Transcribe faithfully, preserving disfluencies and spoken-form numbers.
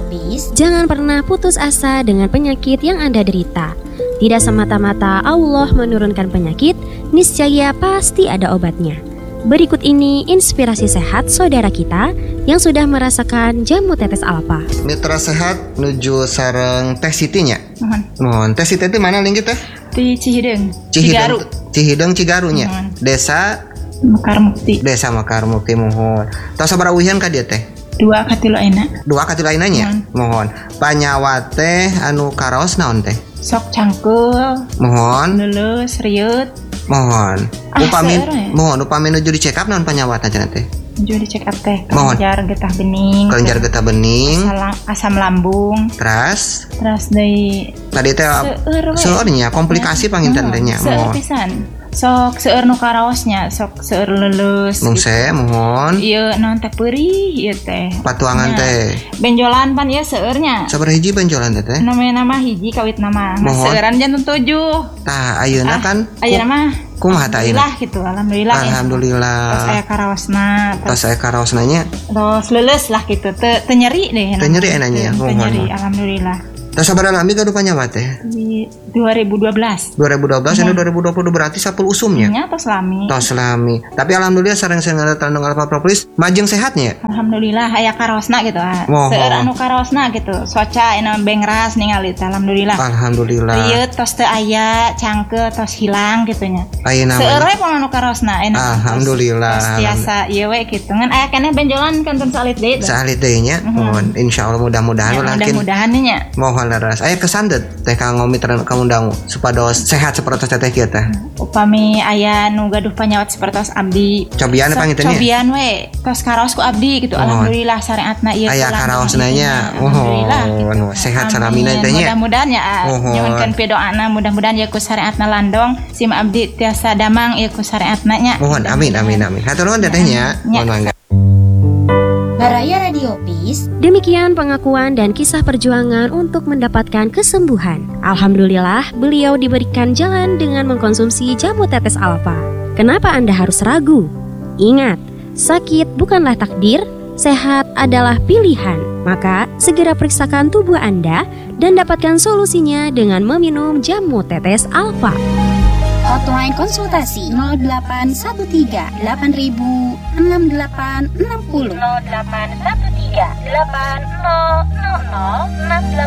Radiopis, jangan pernah putus asa dengan penyakit yang Anda derita. Tidak semata-mata Allah menurunkan penyakit, niscaya pasti ada obatnya. Berikut ini inspirasi sehat saudara kita yang sudah merasakan jamu tetes alfa. Mitra sehat nuju sareng Teh Siti nya. Mohon. Mohon. Teh Siti itu mana lingkit teh? Di Cihideng, Cihideng, Cigaru, Cihideng Cigarunya. Mohon. Desa Mekar Mukti. Desa Mekar Mukti. Mohon. Tos sabaraha uhian ka dieu teh? Dua katilu aina. Dua katilu ayeuna. Mohon. Panyawa teh anu karaos naon teh? Sok cangkeul, Mohon. leuleus, rieut. Mohon. Ah, Upami seueur ya? mohon upami nuju di check up naon panyawatna cenah teh? Juga di check up teh. Mohon. Kelenjar getah bening. Kelenjar getah bening. Asam, asam lambung. Teras Terus dari tadi teh seueur we. seurnya komplikasi panginten teh nya. Seueur Mohon. pisan. Sok seueur nu karaosnya, sok seueur leuleus. Mungse mohon. Ieu naon teh peurih ieu teh. Patuangan Nya. teh. Benjolan pan ieu seueurnya. Sabaraha hiji benjolan teh teh? Namanya nama hiji kawit nama. Mohon. Seueuran jantung tujuh. Tah ayeuna kan Ayeuna mah kumaha tah ayeuna? alhamdulillah gitu, alhamdulillah. ya. Alhamdulillah. Terus aya karaosna, terus Tos aya karaosna nya. terus leuleus lah gitu. Teu teu nyeri deh. Teu nyeri enanya, Teu mohon. nyeri, alhamdulillah. Tos sabaraha lami gaduh panyawa teh? Di dua ribu dua belas. dua ribu dua belas anu dua ribu dua puluh berarti sepuluh usumnya. Nya tos lami. Tos lami. Tapi alhamdulillah sareng saya tandang alfa propolis majeng sehatnya. Alhamdulillah aya karaosna gitu. ah. Mohon. Seueur anu karaosna gitu. Soca ena bengras ningali teh alhamdulillah. Alhamdulillah. Ieu tos teu aya, cangkeul tos hilang gitu nya. Ayeuna Seueur mah. we pun anu karaosna ena. Alhamdulillah. Tos tiasa ieu we gitu. Ngan aya keneh benjolan kantun salit deui. Salit deui nya. Mohon insyaallah mudah-mudahan Ya, ulah mudah-mudahan nya. mohon leres. Aya kesan deh teh kanggo mitra kamu dangu supados sehat seperti teh kieu teh. Upami aya nu gaduh panyawat sepertos abdi. Cobian panginten nya. Cobian we. Tos karaos ku abdi gitu. Mohon. Alhamdulillah syariatna ieu. Aya pulang karaosna dengan nya. ibunya. Alhamdulillah. Mohon gitu. sehat Amin. salamina teh nya. Mudah-mudahan ya Mohon. nyuwunkeun pidoana mudah-mudahan ya ku syariatna landong sim abdi tiasa damang ieu ku syariatna nya. Mohon amin amin amin. Hatur nuhun teh nya. Ya. Mohon mangga. Baraya Radiopis, Demikian pengakuan dan kisah perjuangan untuk mendapatkan kesembuhan. Alhamdulillah, beliau diberikan jalan dengan mengkonsumsi jamu tetes alfa. Kenapa Anda harus ragu? Ingat, sakit bukanlah takdir, sehat adalah pilihan. Maka, segera periksakan tubuh Anda dan dapatkan solusinya dengan meminum jamu tetes alfa. hotline konsultasi nol delapan satu tiga delapan ribu enam delapan enam nol. nol delapan satu tiga delapan nol nol nol enam delapan